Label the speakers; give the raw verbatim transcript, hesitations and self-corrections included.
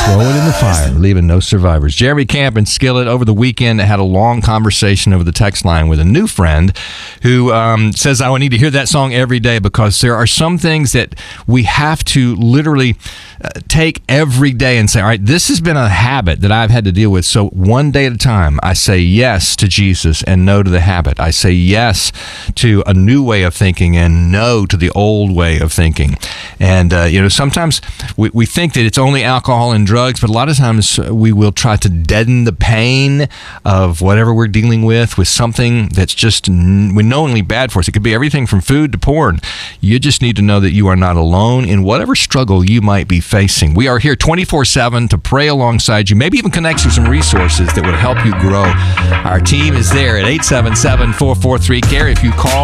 Speaker 1: Throw it in the fire, leaving no survivors. Jeremy Camp in Skillet over the weekend had a long conversation over the text line with a new friend who um, says, I need to hear that song every day because there are some things that we have to literally uh, take every day and say, all right, this has been a habit that I've had to deal with. So one day at a time, I say yes to Jesus and no to the habit. I say yes to a new way of thinking and no to the old way of thinking. And, uh, you know, sometimes we, we think that it's only alcohol and drugs, but a lot of times we will try to deaden the pain of whatever we're dealing with with something that's just knowingly bad for us. It could be everything from food to porn. You just need to know that you are not alone in whatever struggle you might be facing. We are here twenty-four seven to pray alongside you, maybe even connect you some resources that would help you grow. Our team is there at eight seven seven, four four three, C A R E. If you call